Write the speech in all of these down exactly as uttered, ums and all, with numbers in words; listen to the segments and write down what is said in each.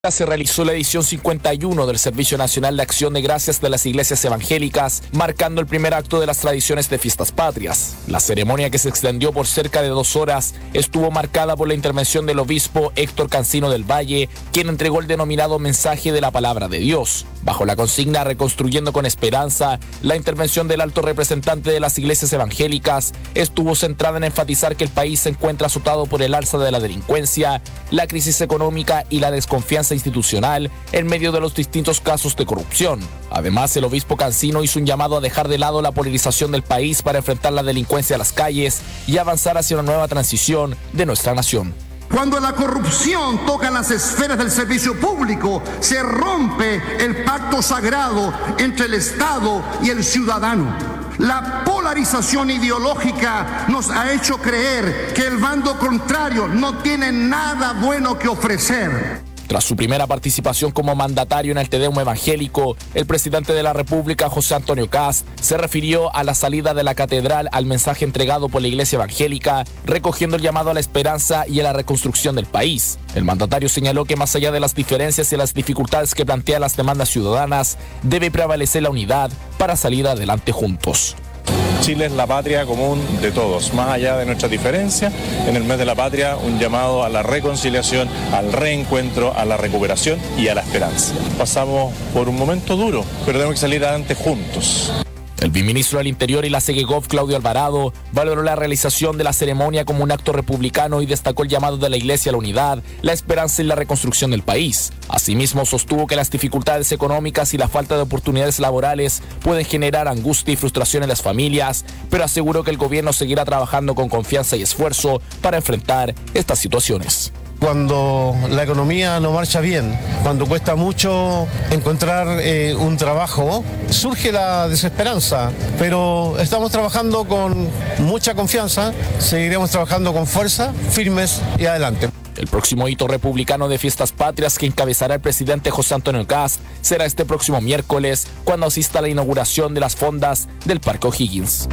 Se realizó la edición cincuenta y uno del Servicio Nacional de Acción de Gracias de las Iglesias Evangélicas, marcando el primer acto de las tradiciones de Fiestas Patrias. La ceremonia, que se extendió por cerca de dos horas, estuvo marcada por la intervención del obispo Héctor Cancino del Valle, quien entregó el denominado mensaje de la palabra de Dios. Bajo la consigna Reconstruyendo con Esperanza, la intervención del alto representante de las iglesias evangélicas estuvo centrada en enfatizar que el país se encuentra azotado por el alza de la delincuencia, la crisis económica y la desconfianza institucional en medio de los distintos casos de corrupción. Además, el obispo Cancino hizo un llamado a dejar de lado la polarización del país para enfrentar la delincuencia a las calles y avanzar hacia una nueva transición de nuestra nación. Cuando la corrupción toca las esferas del servicio público, se rompe el pacto sagrado entre el Estado y el ciudadano. La polarización ideológica nos ha hecho creer que el bando contrario no tiene nada bueno que ofrecer. Tras su primera participación como mandatario en el Te Deum evangélico, el presidente de la República, José Antonio Kast, se refirió a la salida de la catedral al mensaje entregado por la Iglesia Evangélica, recogiendo el llamado a la esperanza y a la reconstrucción del país. El mandatario señaló que más allá de las diferencias y las dificultades que plantean las demandas ciudadanas, debe prevalecer la unidad para salir adelante juntos. Chile es la patria común de todos, más allá de nuestras diferencias. En el mes de la patria, un llamado a la reconciliación, al reencuentro, a la recuperación y a la esperanza. Pasamos por un momento duro, pero tenemos que salir adelante juntos. El viceministro del Interior y la Segegov, Claudio Alvarado, valoró la realización de la ceremonia como un acto republicano y destacó el llamado de la Iglesia a la unidad, la esperanza y la reconstrucción del país. Asimismo, sostuvo que las dificultades económicas y la falta de oportunidades laborales pueden generar angustia y frustración en las familias, pero aseguró que el gobierno seguirá trabajando con confianza y esfuerzo para enfrentar estas situaciones. Cuando la economía no marcha bien, cuando cuesta mucho encontrar eh, un trabajo, surge la desesperanza, pero estamos trabajando con mucha confianza, seguiremos trabajando con fuerza, firmes y adelante. El próximo hito republicano de Fiestas Patrias que encabezará el presidente José Antonio Kast será este próximo miércoles, cuando asista a la inauguración de las fondas del Parque O'Higgins.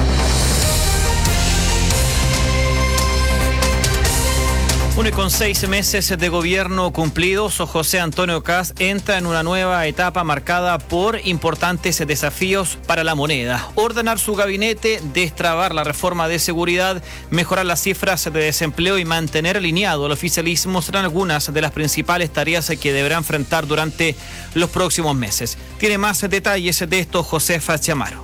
Uno y con seis meses de gobierno cumplidos, José Antonio Kast entra en una nueva etapa marcada por importantes desafíos para la moneda. Ordenar su gabinete, destrabar la reforma de seguridad, mejorar las cifras de desempleo y mantener alineado el oficialismo serán algunas de las principales tareas que deberá enfrentar durante los próximos meses. Tiene más detalles de esto Josefa Chamaro.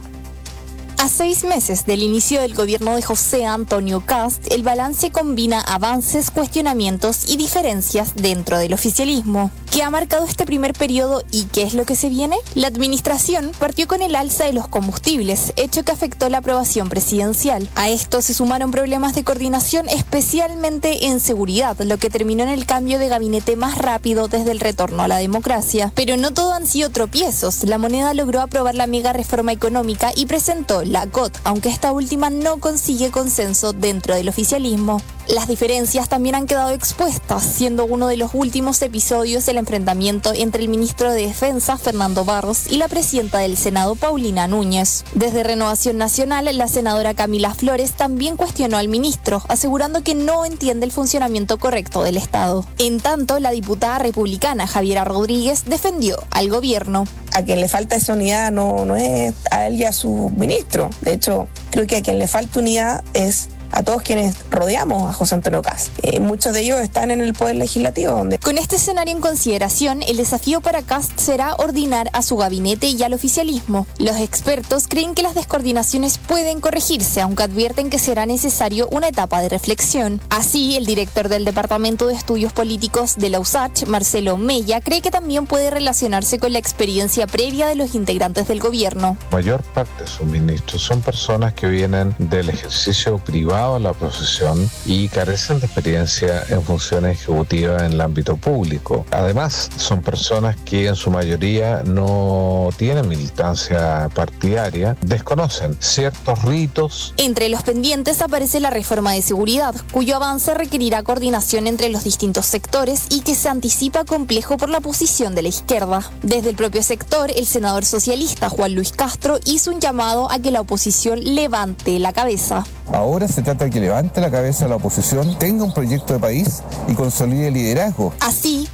A seis meses del inicio del gobierno de José Antonio Kast, el balance combina avances, cuestionamientos y diferencias dentro del oficialismo. ¿Qué ha marcado este primer periodo y qué es lo que se viene? La administración partió con el alza de los combustibles, hecho que afectó la aprobación presidencial. A esto se sumaron problemas de coordinación, especialmente en seguridad, lo que terminó en el cambio de gabinete más rápido desde el retorno a la democracia. Pero no todo han sido tropiezos. La moneda logró aprobar la mega reforma económica y presentó la C O T, aunque esta última no consigue consenso dentro del oficialismo. Las diferencias también han quedado expuestas, siendo uno de los últimos episodios el enfrentamiento entre el ministro de Defensa, Fernando Barros, y la presidenta del Senado, Paulina Núñez. Desde Renovación Nacional, la senadora Camila Flores también cuestionó al ministro, asegurando que no entiende el funcionamiento correcto del Estado. En tanto, la diputada republicana Javiera Rodríguez defendió al gobierno. A quien le falta esa unidad no, no es a él y a su ministro. De hecho, creo que a quien le falta unidad es a todos quienes rodeamos a José Antonio Kast. Eh, muchos de ellos están en el Poder Legislativo. Donde... Con este escenario en consideración, el desafío para Kast será ordenar a su gabinete y al oficialismo. Los expertos creen que las descoordinaciones pueden corregirse, aunque advierten que será necesario una etapa de reflexión. Así, el director del Departamento de Estudios Políticos de la U S A C H, Marcelo Mella, cree que también puede relacionarse con la experiencia previa de los integrantes del gobierno. La mayor parte de sus ministros son personas que vienen del ejercicio privado a la profesión y carecen de experiencia en funciones ejecutivas en el ámbito público. Además, son personas que en su mayoría no tienen militancia partidaria, desconocen ciertos ritos. Entre los pendientes aparece la reforma de seguridad, cuyo avance requerirá coordinación entre los distintos sectores y que se anticipa complejo por la posición de la izquierda. Desde el propio sector, el senador socialista Juan Luis Castro hizo un llamado a que la oposición levante la cabeza. Ahora se trata de que levante la cabeza a la oposición, tenga un proyecto de país y consolide liderazgo. Así,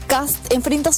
Kast enfrenta